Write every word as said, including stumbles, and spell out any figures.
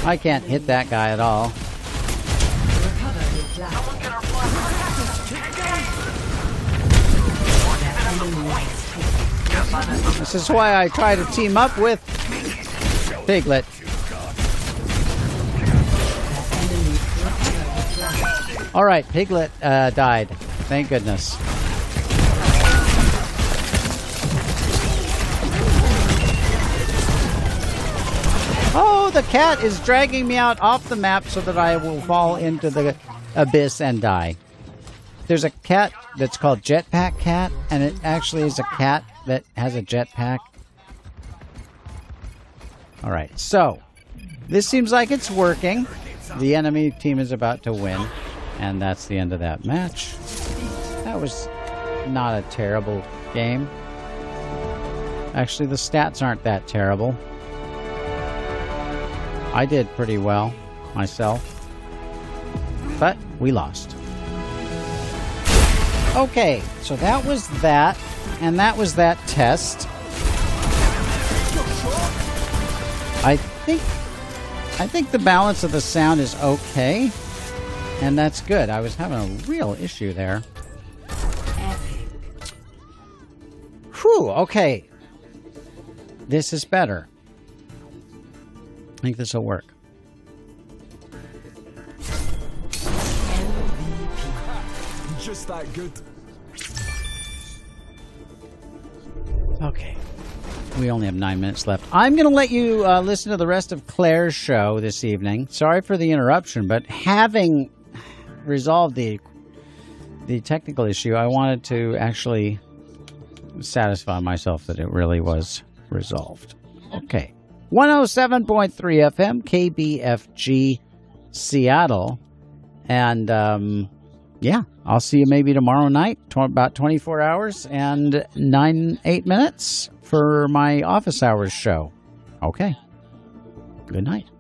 I can't hit that guy at all. This is why I try to team up with Piglet. Alright, Piglet uh, died. Thank goodness. Oh, the cat is dragging me out off the map so that I will fall into the abyss and die. There's a cat that's called Jetpack Cat, and it actually is a cat that has a jetpack. Alright, so this seems like it's working. The enemy team is about to win, and that's the end of that match. That was not a terrible game. Actually, the stats aren't that terrible. I did pretty well myself, but we lost. Okay, so that was that, and that was that test. I think I think the balance of the sound is okay, and that's good. I was having a real issue there. Whew, okay. This is better. I think this will work. Just that good. Okay. We only have nine minutes left. I'm going to let you uh, listen to the rest of Claire's show this evening. Sorry for the interruption, but having resolved the the technical issue, I wanted to actually satisfy myself that it really was resolved. Okay. one oh seven point three F M, K B F G, Seattle. And, um, yeah, I'll see you maybe tomorrow night, tw- about twenty-four hours and nine, eight minutes for my office hours show. Okay. Good night.